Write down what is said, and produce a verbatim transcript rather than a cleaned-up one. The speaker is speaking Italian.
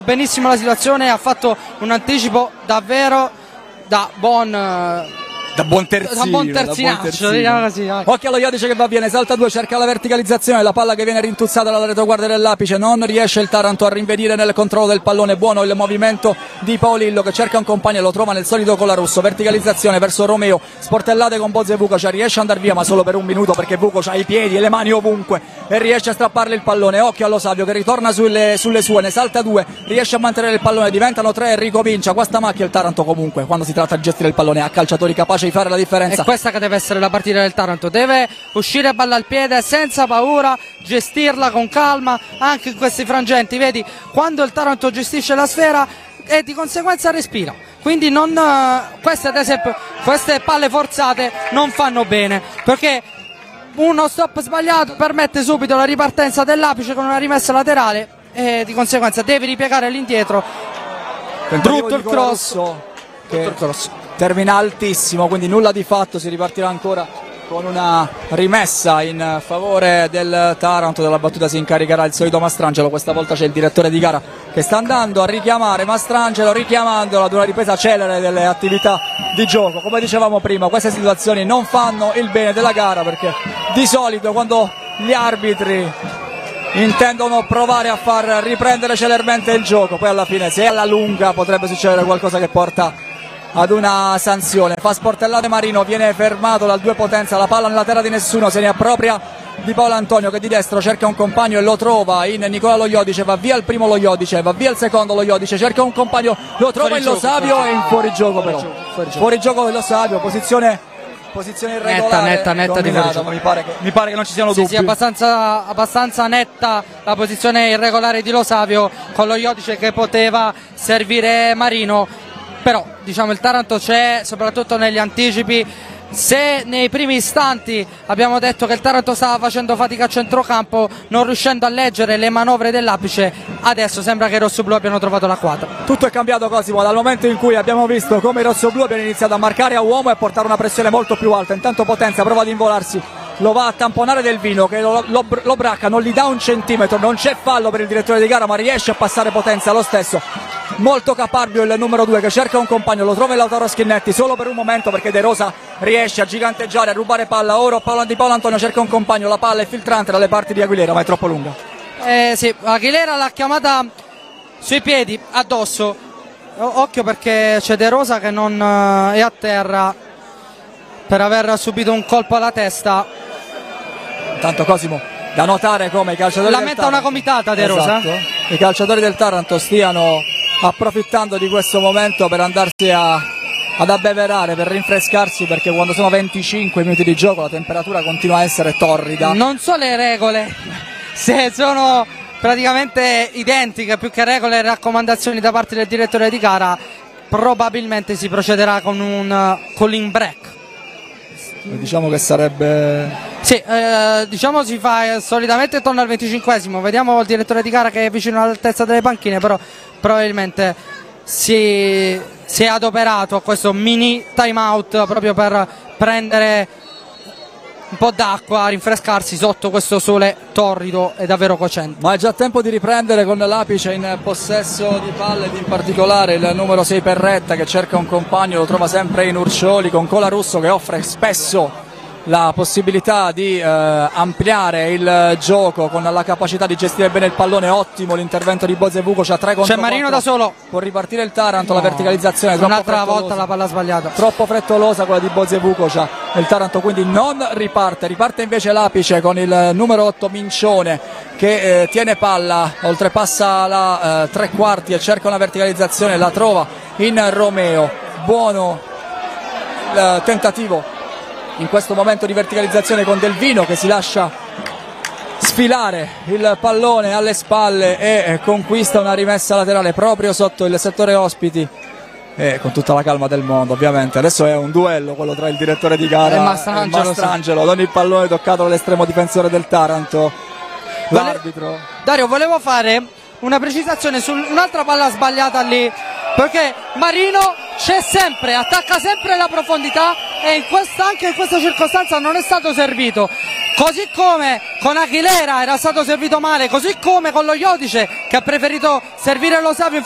Benissimo la situazione, ha fatto un anticipo davvero da buon da buon terzino, da buon terzinaccio, diciamo così. Occhio allo Iodice che va bene, salta due, cerca la verticalizzazione, la palla che viene rintuzzata dalla retroguardia dell'Apice, non riesce il Taranto a rinvenire nel controllo del pallone. Buono il movimento di Paolillo che cerca un compagno e lo trova nel solito Colarusso, verticalizzazione verso Romeo, sportellate con Bozze Vukoc, riesce ad andare via ma solo per un minuto perché Vukoc ha i piedi e le mani ovunque e riesce a strapparle il pallone. Occhio allo Savio che ritorna sulle, sulle sue, ne salta due, riesce a mantenere il pallone, diventano tre e ricomincia. Qua sta macchia il Taranto comunque quando si tratta di gestire il pallone, ha calciatori capaci di fare la differenza. È questa che deve essere la partita del Taranto, deve uscire palla al piede senza paura, gestirla con calma anche in questi frangenti. Vedi, quando il Taranto gestisce la sfera e di conseguenza respira, quindi non, queste ad esempio queste palle forzate non fanno bene, perché uno stop sbagliato permette subito la ripartenza dell'Apice con una rimessa laterale e di conseguenza devi ripiegare all'indietro. Brutto il cross, che il cross termina altissimo, quindi nulla di fatto, si ripartirà ancora con una rimessa in favore del Taranto. Della battuta si incaricherà il solito Mastrangelo, questa volta c'è il direttore di gara che sta andando a richiamare Mastrangelo, richiamandolo ad una ripresa celere delle attività di gioco. Come dicevamo prima, queste situazioni non fanno il bene della gara, perché di solito quando gli arbitri intendono provare a far riprendere celermente il gioco, poi alla fine se alla lunga potrebbe succedere qualcosa che porta ad una sanzione. Fa sportellate Marino, viene fermato dal due potenza, la palla nella terra di nessuno, se ne appropria di Paolo Antonio che di destro cerca un compagno e lo trova in Nicola Lo Iodice, va via il primo Lo Iodice, va via il secondo Lo Iodice, cerca un compagno, lo trova in Lo Savio e in fuorigioco però, fuorigioco dello Savio, posizione posizione irregolare, netta, netta, netta di fuorigioco. Mi pare che, mi pare che non ci siano sì, dubbi. Sì, abbastanza, abbastanza netta la posizione irregolare di Lo Savio con Lo Iodice che poteva servire Marino. Però diciamo il Taranto c'è soprattutto negli anticipi. Se nei primi istanti abbiamo detto che il Taranto stava facendo fatica a centrocampo non riuscendo a leggere le manovre dell'Apice, adesso sembra che i rossoblù abbiano trovato la quadra. Tutto è cambiato Cosimo dal momento in cui abbiamo visto come i rossoblù abbiano iniziato a marcare a uomo e a portare una pressione molto più alta. Intanto Potenza prova ad involarsi, lo va a tamponare Del Vino che lo, lo, lo bracca, non gli dà un centimetro, non c'è fallo per il direttore di gara ma riesce a passare Potenza lo stesso. Molto caparbio il numero due che cerca un compagno, lo trova in Lautaro Schinetti solo per un momento perché De Rosa riesce a giganteggiare, a rubare palla. Ora Paolo, di Paolo Antonio cerca un compagno, la palla è filtrante dalle parti di Aguilera ma è troppo lunga. Eh sì, Aguilera l'ha chiamata sui piedi, addosso. Occhio perché c'è De Rosa che non è a terra per aver subito un colpo alla testa. Intanto Cosimo, da notare come i calciatori lamenta una comitata De Rosa. Esatto. I calciatori del Taranto stiano approfittando di questo momento per andarsi a, ad abbeverare, per rinfrescarsi, perché quando sono venticinque minuti di gioco la temperatura continua a essere torrida. Non so le regole, se sono praticamente identiche, più che regole e raccomandazioni da parte del direttore di gara, probabilmente si procederà con un cooling break. Diciamo che sarebbe... Sì, eh, diciamo si fa eh, solitamente intorno al venticinquesimo, vediamo il direttore di gara che è vicino all'altezza delle panchine, però probabilmente si, si è adoperato a questo mini time out proprio per prendere un po' d'acqua, rinfrescarsi sotto questo sole torrido e davvero cocente. Ma è già tempo di riprendere con l'Apice in possesso di palle, ed in particolare il numero sei Perretta che cerca un compagno, lo trova sempre in Urcioli con Colarusso che offre spesso la possibilità di eh, ampliare il gioco con la capacità di gestire bene il pallone. Ottimo l'intervento di Bozze Vukoc, c'ha tre contro c'è Marino da solo, può ripartire il Taranto. No, la verticalizzazione un'altra volta la palla sbagliata, troppo frettolosa quella di Bozze Vukoc, il Taranto quindi non riparte, riparte invece l'Apice con il numero otto Mincione che eh, tiene palla, oltrepassa la eh, tre quarti e cerca una verticalizzazione, la trova in Romeo. Buono il tentativo in questo momento di verticalizzazione con Del Vino che si lascia sfilare il pallone alle spalle e conquista una rimessa laterale proprio sotto il settore ospiti e con tutta la calma del mondo. Ovviamente adesso è un duello quello tra il direttore di gara e Mastrangelo, Mastrangelo, non il pallone toccato dall'estremo difensore del Taranto, l'arbitro. Dario, volevo fare una precisazione su un'altra palla sbagliata lì, perché Marino c'è sempre, attacca sempre la profondità e in questa, anche in questa circostanza non è stato servito. così come con Aguilera era stato servito male, così come con lo Iodice che ha preferito servire lo Savio.